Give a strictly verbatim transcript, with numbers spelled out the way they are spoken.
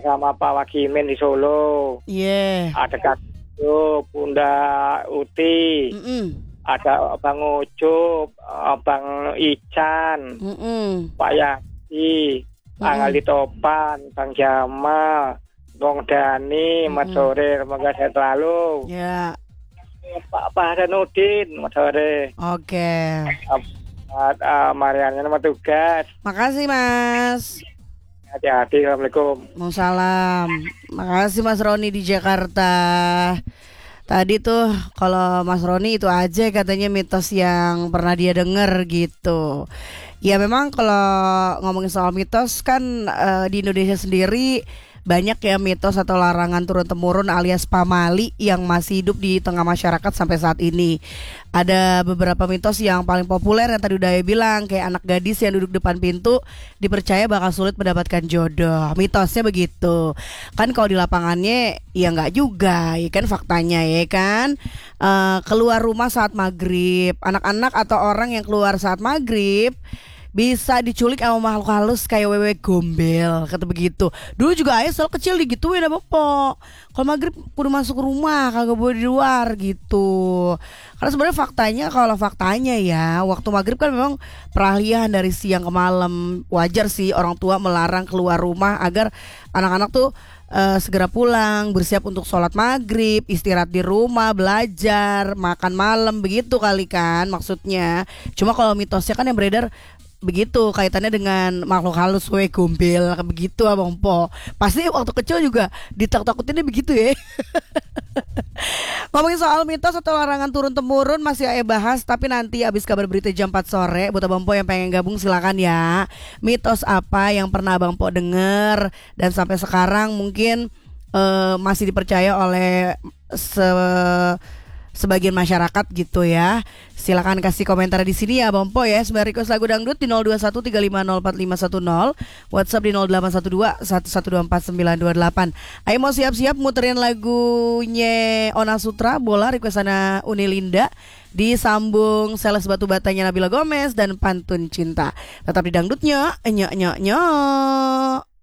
sama Pak Wagimin di Solo. Iya. Yeah. Ada Kak Bunda Uti. Mm-mm. Ada Bang Ucup, Bang Ican, Mm-mm. Pak Yati, Bang Ali Topan, Bang Jamal, Bang Dani, Mas sore, semoga sehat selalu. Ya. Pak Pak Hasanuddin, Mas sore. Oke. Pak uh, Mariana nama tugas. Makasih Mas. Hati-hati, Assalamualaikum. Waalaikumsalam. Makasih Mas Roni di Jakarta. Tadi tuh kalau Mas Roni itu aja katanya mitos yang pernah dia denger gitu. Ya memang kalau ngomongin soal mitos kan uh, di Indonesia sendiri banyak ya mitos atau larangan turun-temurun alias pamali yang masih hidup di tengah masyarakat sampai saat ini. Ada beberapa mitos yang paling populer yang tadi udah bilang, kayak anak gadis yang duduk depan pintu dipercaya bakal sulit mendapatkan jodoh. Mitosnya begitu. Kan kalau di lapangannya ya nggak juga, ya kan faktanya ya kan. Uh, keluar rumah saat maghrib, anak-anak atau orang yang keluar saat maghrib bisa diculik sama makhluk halus kayak wewe gombel, kata begitu. Dulu juga ayah selalu kecil digituin sama Pok. Kalau maghrib kudu masuk rumah, kagak boleh di luar gitu. Karena sebenarnya faktanya, kalau faktanya ya, waktu maghrib kan memang peralihan dari siang ke malam. Wajar sih orang tua melarang keluar rumah agar anak-anak tuh Uh, segera pulang, bersiap untuk sholat maghrib, istirahat di rumah, belajar, makan malam, begitu kali kan maksudnya. Cuma kalau mitosnya kan yang beredar begitu, kaitannya dengan makhluk halus, we gombel, begitu Abang Po. Pasti waktu kecil juga ditakut-takutinnya begitu ya. Ngomongin soal mitos atau larangan turun-temurun masih ayah bahas, tapi nanti abis kabar berita jam empat sore. Buat Abang Po yang pengen gabung silakan ya. Mitos apa yang pernah Abang Po denger dan sampai sekarang mungkin uh, masih dipercaya oleh se- sebagian masyarakat gitu ya. Silakan kasih komentar di sini ya Bang Po ya. Sebenarnya request lagu dangdut di nol dua satu tiga lima nol empat lima satu nol, WhatsApp di nol delapan satu dua satu satu dua empat sembilan dua delapan. Ayo mau siap-siap muterin lagunya Ona Sutra, bola requestan Uni Linda, disambung Sales Batu Batanya Nabila Gomez dan Pantun Cinta. Tetap di dangdutnya, nyok nyok nyok.